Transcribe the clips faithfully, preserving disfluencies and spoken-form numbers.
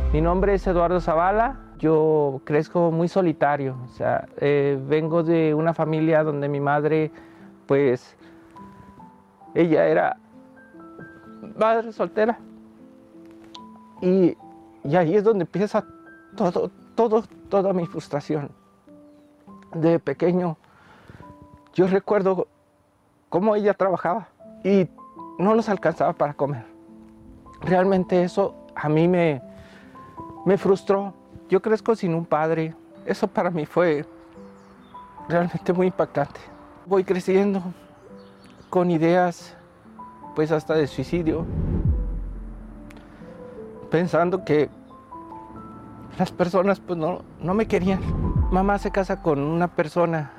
Mi nombre es Eduardo Zavala. Yo crezco muy solitario. O sea, eh, vengo de una familia donde mi madre, pues, ella era madre soltera. Y, y ahí es donde empieza todo, todo, toda mi frustración. De pequeño, yo recuerdo cómo ella trabajaba y no nos alcanzaba para comer. Realmente eso a mí me, me frustró. Yo crezco sin un padre. Eso para mí fue realmente muy impactante. Voy creciendo con ideas, pues hasta de suicidio, pensando que las personas pues no, no me querían. Mamá se casa con una persona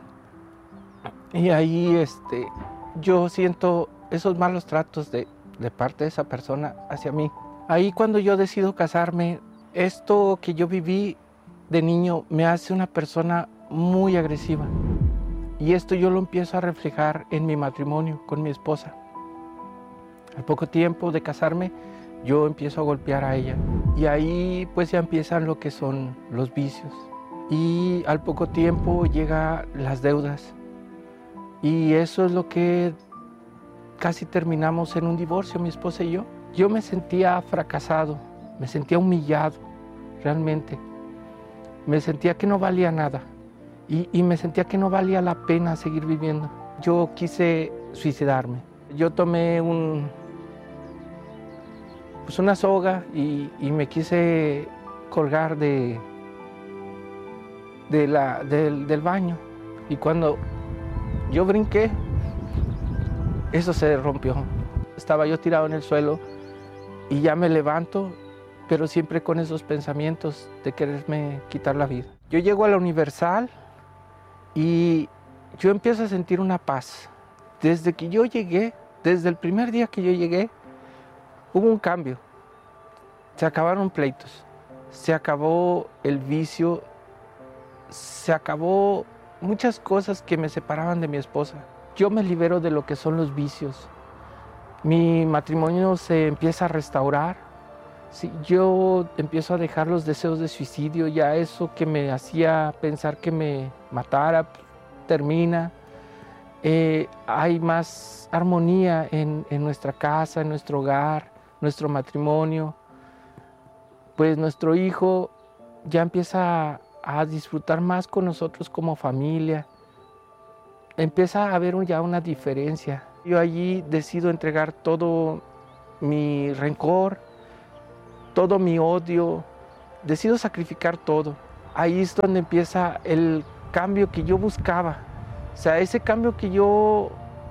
y ahí este, yo siento esos malos tratos de, de parte de esa persona hacia mí. Ahí cuando yo decido casarme, esto que yo viví de niño me hace una persona muy agresiva. Y esto yo lo empiezo a reflejar en mi matrimonio con mi esposa. Al poco tiempo de casarme, yo empiezo a golpear a ella. Y ahí pues ya empiezan lo que son los vicios. Y al poco tiempo llegan las deudas. Y eso es lo que casi terminamos en un divorcio, mi esposa y yo. Yo me sentía fracasado, me sentía humillado, realmente. Me sentía que no valía nada. Y, y me sentía que no valía la pena seguir viviendo. Yo quise suicidarme. Yo tomé un, pues una soga y, y me quise colgar de, de la, del, del baño. Y cuando yo brinqué, eso se rompió. Estaba yo tirado en el suelo y ya me levanto, pero siempre con esos pensamientos de quererme quitar la vida. Yo llego a la Universal y yo empiezo a sentir una paz. Desde que yo llegué, desde el primer día que yo llegué, hubo un cambio. Se acabaron pleitos, se acabó el vicio, se acabó muchas cosas que me separaban de mi esposa. Yo me libero de lo que son los vicios. Mi matrimonio se empieza a restaurar. Sí, yo empiezo a dejar los deseos de suicidio, ya eso que me hacía pensar que me matara, termina. Eh, hay más armonía en, en nuestra casa, en nuestro hogar, nuestro matrimonio. Pues nuestro hijo ya empieza a, a disfrutar más con nosotros como familia. Empieza a haber ya una diferencia. Yo allí decido entregar todo mi rencor, todo mi odio, decido sacrificar todo. Ahí es donde empieza el cambio que yo buscaba. O sea, ese cambio que yo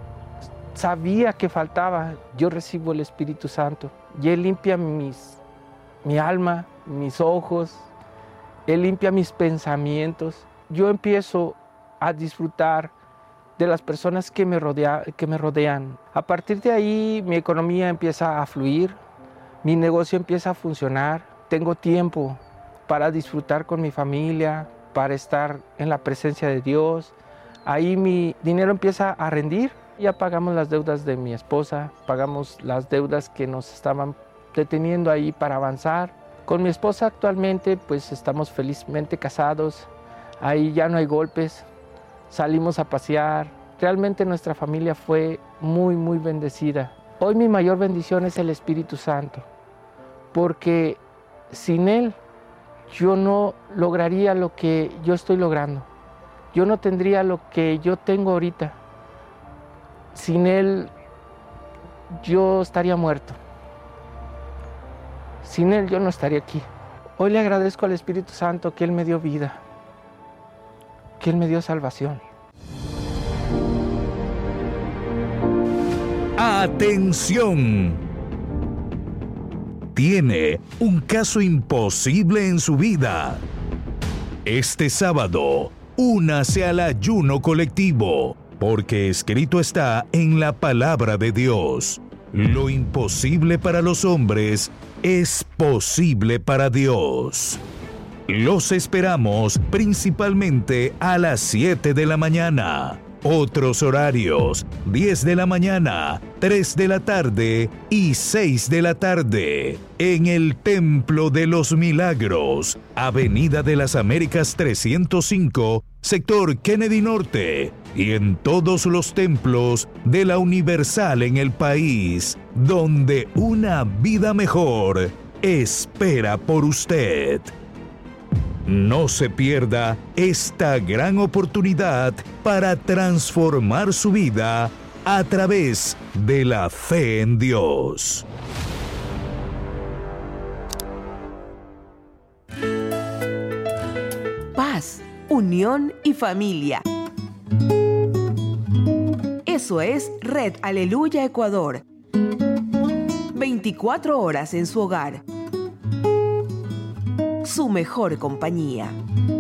sabía que faltaba, yo recibo el Espíritu Santo. Y Él limpia mis, mi alma, mis ojos, Él limpia mis pensamientos. Yo empiezo a disfrutar de las personas que me, rodea, que me rodean. A partir de ahí, mi economía empieza a fluir. Mi negocio empieza a funcionar, tengo tiempo para disfrutar con mi familia, para estar en la presencia de Dios. Ahí mi dinero empieza a rendir. Ya pagamos las deudas de mi esposa, pagamos las deudas que nos estaban deteniendo ahí para avanzar. Con mi esposa actualmente pues estamos felizmente casados, ahí ya no hay golpes, salimos a pasear. Realmente nuestra familia fue muy, muy bendecida. Hoy mi mayor bendición es el Espíritu Santo, porque sin Él yo no lograría lo que yo estoy logrando. Yo no tendría lo que yo tengo ahorita. Sin Él yo estaría muerto. Sin Él yo no estaría aquí. Hoy le agradezco al Espíritu Santo que Él me dio vida, que Él me dio salvación. ¡Atención! Tiene un caso imposible en su vida. Este sábado, únase al ayuno colectivo, porque escrito está en la palabra de Dios: lo imposible para los hombres es posible para Dios. Los esperamos principalmente a las siete de la mañana. Otros horarios: diez de la mañana, tres de la tarde y seis de la tarde. En el Templo de los Milagros, Avenida de las Américas trescientos cinco, sector Kennedy Norte. Y en todos los templos de la Universal en el país, donde una vida mejor espera por usted. No se pierda esta gran oportunidad para transformar su vida a través de la fe en Dios. Paz, unión y familia. Eso es Red Aleluya Ecuador. veinticuatro horas en su hogar. Su mejor compañía.